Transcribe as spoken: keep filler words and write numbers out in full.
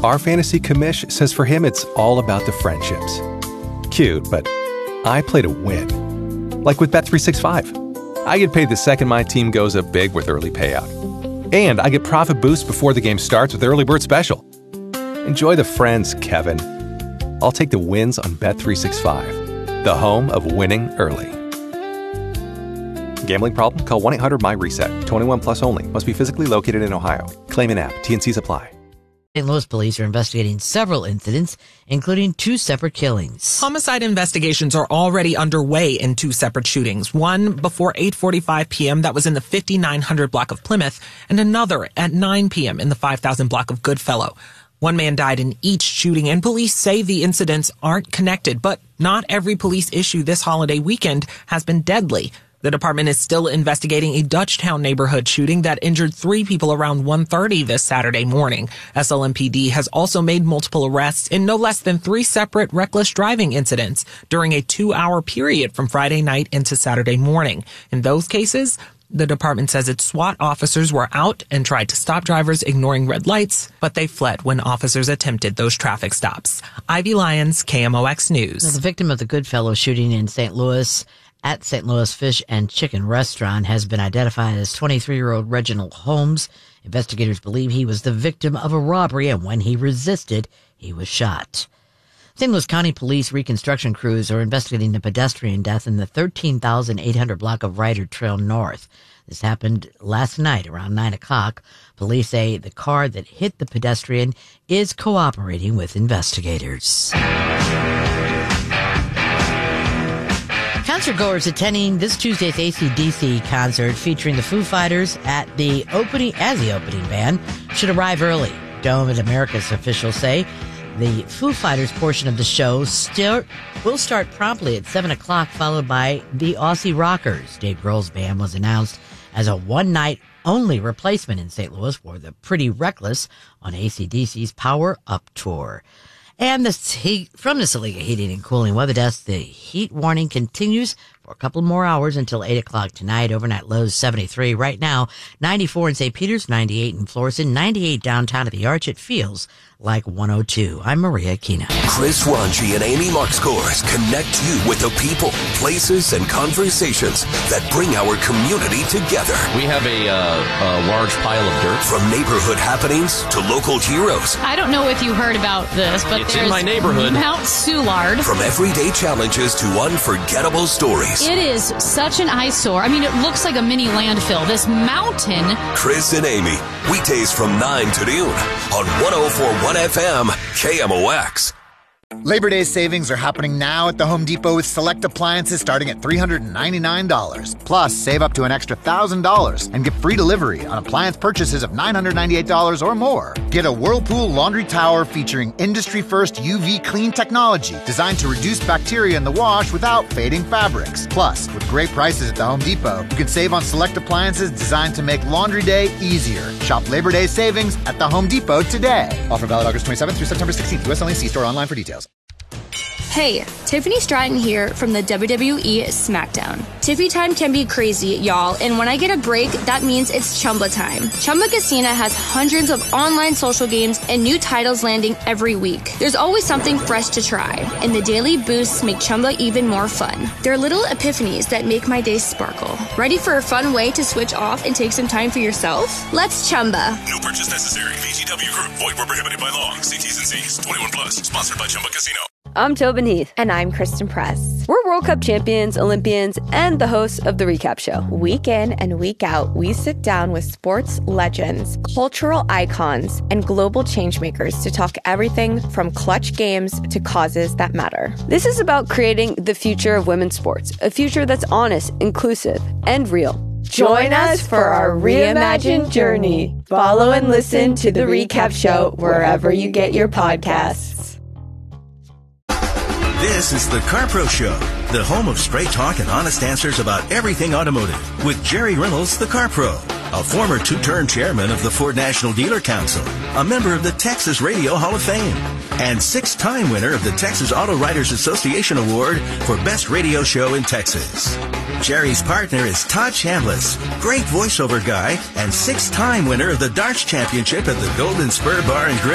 Our fantasy commish says for him it's all about the friendships. Cute, but I play to win. Like with Bet three sixty-five. I get paid the second my team goes up big with early payout. And I get profit boost before the game starts with Early Bird Special. Enjoy the friends, Kevin. I'll take the wins on Bet three sixty-five, the home of winning early. Gambling problem? Call one eight hundred M Y RESET. twenty-one plus only. Must be physically located in Ohio. Claim in app. T N Cs apply. Saint Louis police are investigating several incidents, including two separate killings. Homicide investigations are already underway in two separate shootings. One before eight forty-five p.m. that was in the fifty-nine hundred block of Plymouth, and another at nine p.m. in the five thousand block of Goodfellow. One man died in each shooting, and police say the incidents aren't connected, but not every police issue this holiday weekend has been deadly. The department is still investigating a Dutchtown neighborhood shooting that injured three people around one thirty this Saturday morning. S L M P D has also made multiple arrests in no less than three separate reckless driving incidents during a two-hour period from Friday night into Saturday morning. In those cases, the department says its SWAT officers were out and tried to stop drivers ignoring red lights, but they fled when officers attempted those traffic stops. Ivy Lyons, K M O X News. Now, the victim of the Goodfellow shooting in Saint Louis at Saint Louis Fish and Chicken Restaurant has been identified as twenty-three-year-old Reginald Holmes. Investigators believe he was the victim of a robbery, and when he resisted, he was shot. Saint Louis County Police reconstruction crews are investigating the pedestrian death in the thirteen thousand eight hundred block of Ryder Trail North. This happened last night around nine o'clock. Police say the car that hit the pedestrian is cooperating with investigators. Concert goers attending this Tuesday's A C D C concert featuring the Foo Fighters at the opening as the opening band should arrive early. Dome at America's officials say the Foo Fighters portion of the show still will start promptly at seven o'clock, followed by the Aussie Rockers. Dave Grohl's band was announced as a one-night only replacement in Saint Louis for the Pretty Reckless on A C D C's Power Up Tour. And this heat, from the Saliga Heating and Cooling Weather Desk, the heat warning continues for a couple more hours until eight o'clock tonight. Overnight lows seventy-three. Right now, ninety-four in Saint Peters, ninety-eight in Florissant, ninety-eight downtown at the Arch. It feels like one oh two. I'm Maria Kina. Chris Ranji and Amy Markscores connect you with the people, places, and conversations that bring our community together. We have a, uh, a large pile of dirt. From neighborhood happenings to local heroes. I don't know if you heard about this, but it's there's in my neighborhood. Mount Soulard. From everyday challenges to unforgettable stories. It is such an eyesore. I mean, it looks like a mini landfill. This mountain. Chris and Amy, weekdays from nine to noon on one oh four point one F M K M O X. Labor Day savings are happening now at the Home Depot with select appliances starting at three hundred ninety-nine dollars. Plus, save up to an extra one thousand dollars and get free delivery on appliance purchases of nine hundred ninety-eight dollars or more. Get a Whirlpool laundry tower featuring industry-first U V clean technology designed to reduce bacteria in the wash without fading fabrics. Plus, with great prices at the Home Depot, you can save on select appliances designed to make laundry day easier. Shop Labor Day savings at the Home Depot today. Offer valid August twenty-seventh through September sixteenth. U S only. See store online for details. Hey, Tiffany Stratton here from the W W E SmackDown. Tiffy time can be crazy, y'all, and when I get a break, that means it's Chumba time. Chumba Casino has hundreds of online social games and new titles landing every week. There's always something fresh to try, and the daily boosts make Chumba even more fun. They're little epiphanies that make my day sparkle. Ready for a fun way to switch off and take some time for yourself? Let's Chumba. No purchase necessary. V G W Group. Void where prohibited by law. See T's and C's. twenty-one plus. Sponsored by Chumba Casino. I'm Tobin Heath. And I'm Kristen Press. We're World Cup champions, Olympians, and the hosts of The Recap Show. Week in and week out, we sit down with sports legends, cultural icons, and global changemakers to talk everything from clutch games to causes that matter. This is about creating the future of women's sports, a future that's honest, inclusive, and real. Join us for our reimagined journey. Follow and listen to The Recap Show wherever you get your podcasts. This is the CarPro Show, the home of straight talk and honest answers about everything automotive, with Jerry Reynolds, the CarPro, a former two-term chairman of the Ford National Dealer Council, a member of the Texas Radio Hall of Fame, and six-time winner of the Texas Auto Writers Association Award for Best Radio Show in Texas. Jerry's partner is Todd Chambliss, great voiceover guy and six-time winner of the Darts Championship at the Golden Spur Bar and Grill